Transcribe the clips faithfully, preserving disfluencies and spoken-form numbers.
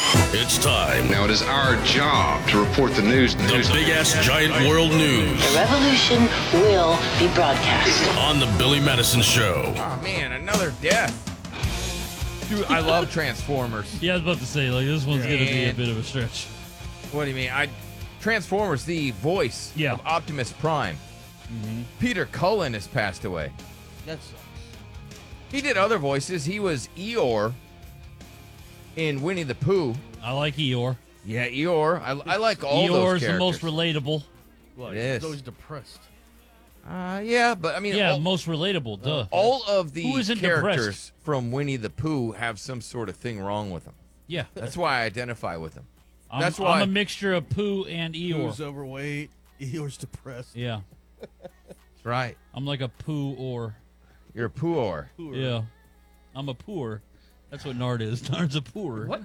It's time. Now it is our job to report the news. The news. Big ass giant world news. The revolution will be broadcast on the Billy Madison Show. Oh man, another death. Dude, I love Transformers. Yeah, I was about to say, like, this one's going to be a bit of a stretch. What do you mean? I Transformers, the voice yeah. of Optimus Prime. Mm-hmm. Peter Cullen has passed away. That sucks. He did other voices. He was Eeyore in Winnie the Pooh. I like Eeyore. Yeah, Eeyore. I, I like all Eeyore's those characters. the most relatable. Well, it is. He's always depressed. Uh, yeah, but I mean... Yeah, all, most relatable, duh. All of the Who isn't characters depressed? from Winnie the Pooh have some sort of thing wrong with them. Yeah. That's why I identify with them. I'm, That's why I'm a mixture of Pooh and Eeyore. Pooh's overweight. Eeyore's depressed. Yeah. That's right. I'm like a Pooh or. You're a Pooh-or. Yeah. I'm a Pooher. That's what Nard is. Nard's a Pooher. What?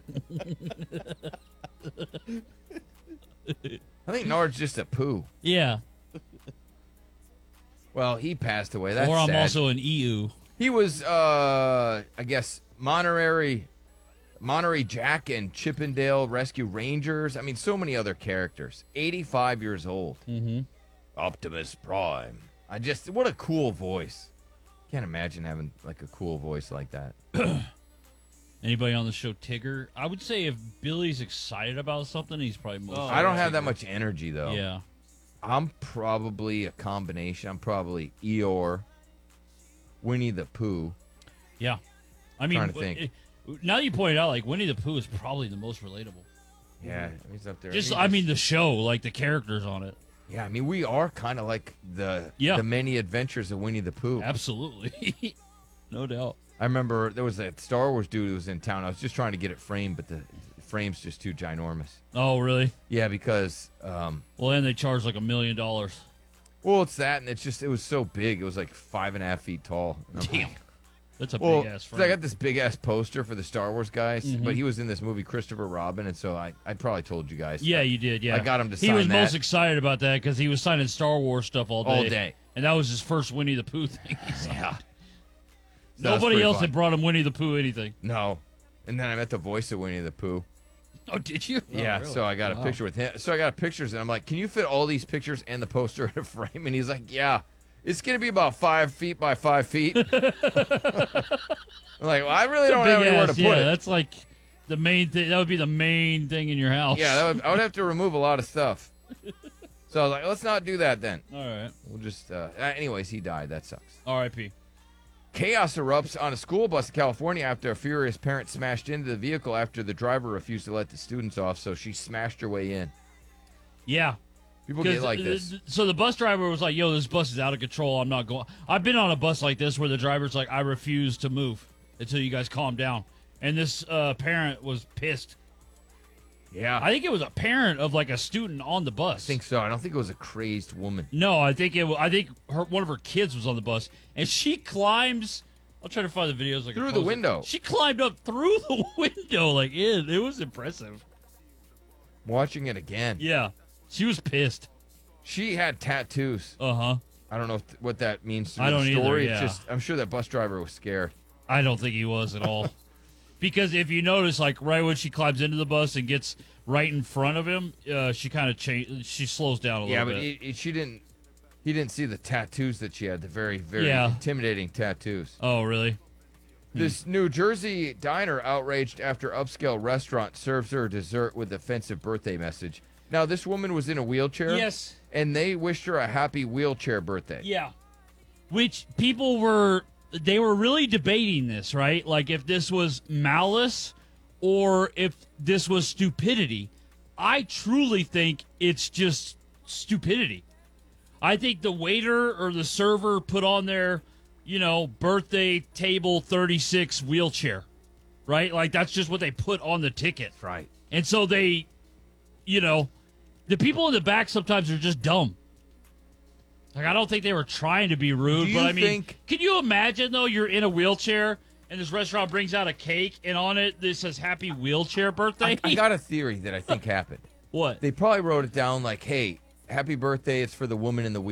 I think Nard's just a Pooh. Yeah. Well, he passed away. That's Or I'm sad. also an E U. He was, uh, I guess, Monterey, Monterey Jack and Chippendale Rescue Rangers. I mean, so many other characters. eighty-five years old. Mm-hmm. Optimus Prime. I just, what a cool voice. Can't imagine having, like, a cool voice like that. Anybody on the show Tigger? I would say if Billy's excited about something, he's probably most. Oh, I don't yeah. have that much energy, though. Yeah. I'm probably a combination. I'm probably Eeyore, Winnie the Pooh. Yeah. I mean, Trying to think. it- now that you point it out, like, Winnie the Pooh is probably the most relatable. Yeah, he's up there. Just, He I mean, the show, like, the characters on it. yeah, I mean, we are kind of like the Yeah. the many adventures of Winnie the Pooh. Absolutely. No doubt. I remember there was that Star Wars dude who was in town. I was just trying to get it framed, but the frame's just too ginormous. Oh, really? Yeah, because um, Well, then they charge like a million dollars. well, it's that, and it's just it was so big. It was like five and a half feet tall. And I'm Damn. like, That's a well, big ass 'cause frame. I got this big ass poster for the Star Wars guys, Mhm. but he was in this movie Christopher Robin, and so I I probably told you guys. Yeah, you did. Yeah, I got him to He sign was that. most excited about that because he was signing Star Wars stuff all day. All day. and that was his first Winnie the Pooh thing. Yeah. So that was Nobody pretty else fun. had brought him Winnie the Pooh anything. No, and then I met the voice of Winnie the Pooh. Oh, did you? Yeah, really? so I got a Wow. picture with him. So I got pictures, and I'm like, "Can you fit all these pictures and the poster in a frame?" And he's like, "Yeah, it's gonna be about five feet by five feet." I'm like, "Well, I really don't Big have anywhere ass, to put yeah, it." that's like the main thing. That would be the main thing in your house. Yeah, that would, I would have to remove a lot of stuff. So I was like, "Let's not do that then. All right. We'll just." Uh, anyways, he died. That sucks. R I P Chaos erupts on a school bus in California after a furious parent smashed into the vehicle after the driver refused to let the students off, so she smashed her way in. Yeah. People get 'Cause, like uh, this. th- So the bus driver was like, "Yo, this bus is out of control. I'm not going." I've been on a bus like this where the driver's like, "I refuse to move until you guys calm down." And this uh, parent was pissed. Yeah, I think it was a parent of like a student on the bus. I think so. I don't think it was a crazed woman. No, I think it. wa- I think her one of her kids was on the bus, and she climbs. I'll try to find the videos. Like Through the window. She climbed up through the window. Like it, it was impressive. Watching it again. Yeah, she was pissed. She had tattoos. Uh huh. I don't know if, what that means to I the don't either, story. yeah. It's just I'm sure that bus driver was scared. I don't think he was at all. Because if you notice, like right when she climbs into the bus and gets right in front of him, uh, she kind of change. She slows down a Yeah, little but bit. he, he- she didn't. He didn't see the tattoos that she had. The very, very Yeah. intimidating tattoos. Oh, really? This New Jersey diner outraged after upscale restaurant serves her dessert with offensive birthday message. Now, this woman was in a wheelchair. Yes. And they wished her a happy wheelchair birthday. Yeah. Which people were, they were really debating this, right? Like if this was malice or if this was stupidity. I truly think it's just stupidity. I think the waiter or the server put on their, you know, birthday table thirty-six wheelchair, right? Like that's just what they put on the ticket. That's right. And so they, you know, the people in the back sometimes are just dumb. Like, I don't think they were trying to be rude, Do you but I mean, think- can you imagine, though, you're in a wheelchair and this restaurant brings out a cake and on it this says happy wheelchair birthday? I, I got a theory that I think happened. What? They probably wrote it down like, hey, happy birthday, it's for the woman in the